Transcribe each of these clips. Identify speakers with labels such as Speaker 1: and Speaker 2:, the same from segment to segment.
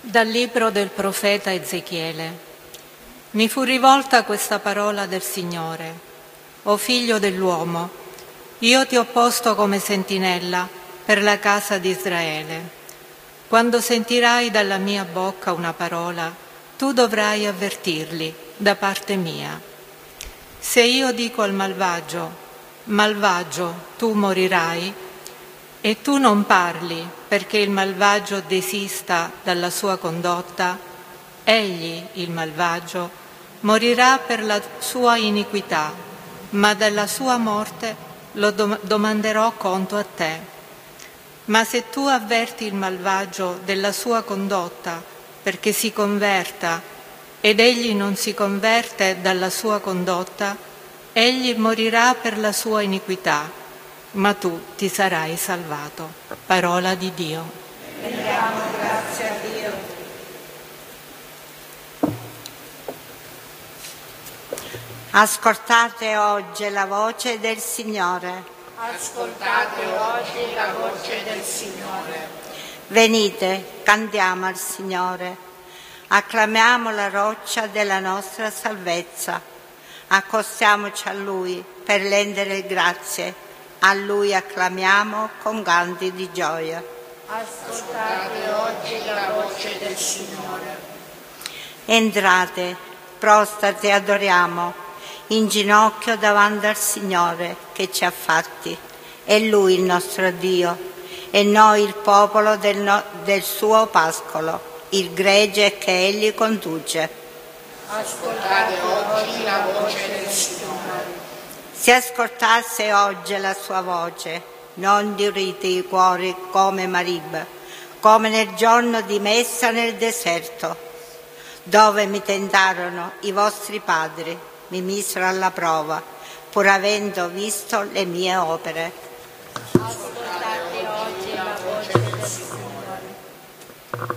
Speaker 1: Dal libro del profeta Ezechiele. Mi fu rivolta questa parola del Signore. O figlio dell'uomo, io ti ho posto come sentinella per la casa di Israele. Quando sentirai dalla mia bocca una parola, tu dovrai avvertirli da parte mia. Se io dico al malvagio, malvagio, tu morirai, e tu non parli perché il malvagio desista dalla sua condotta, egli, il malvagio, morirà per la sua iniquità, ma della sua morte lo domanderò conto a te. Ma se tu avverti il malvagio della sua condotta perché si converta ed egli non si converte dalla sua condotta, egli morirà per la sua iniquità, ma tu ti sarai salvato. Parola di Dio.
Speaker 2: Rendiamo grazie a Dio. Ascoltate oggi la voce del Signore.
Speaker 3: Ascoltate oggi la voce del Signore.
Speaker 2: Venite, cantiamo al Signore. Acclamiamo la roccia della nostra salvezza. Accostiamoci a Lui per rendere grazie. A Lui acclamiamo con canti di gioia.
Speaker 3: Ascoltate oggi la voce del Signore.
Speaker 2: Entrate, prostrati e adoriamo, in ginocchio davanti al Signore che ci ha fatti. È Lui il nostro Dio, e noi il popolo del suo pascolo, il gregge che Egli conduce.
Speaker 3: Ascoltate oggi la voce del Signore.
Speaker 2: Se ascoltasse oggi la sua voce, non diurite i cuori come Marib, come nel giorno di Messa nel deserto, dove mi tentarono i vostri padri, mi misero alla prova, pur avendo visto le mie opere.
Speaker 3: Ascoltate oggi la voce del Signore.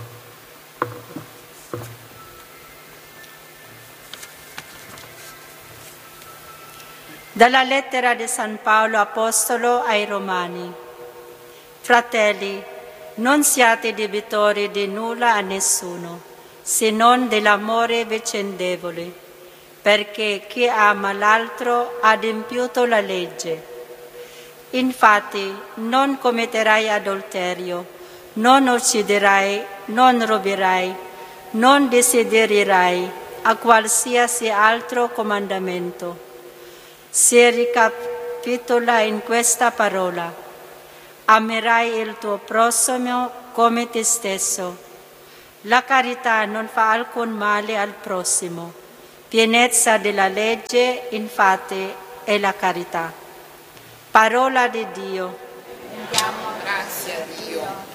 Speaker 4: Dalla lettera di San Paolo Apostolo ai Romani. Fratelli, non siate debitori di nulla a nessuno, se non dell'amore vicendevole, perché chi ama l'altro ha adempiuto la legge. Infatti, non commetterai adulterio, non ucciderai, non ruberai, non desidererai, a qualsiasi altro comandamento. Si ricapitola in questa parola: amerai il tuo prossimo come te stesso. La carità non fa alcun male al prossimo. Pienezza della legge, infatti, è la carità. Parola di Dio.
Speaker 3: Rendiamo grazie a Dio.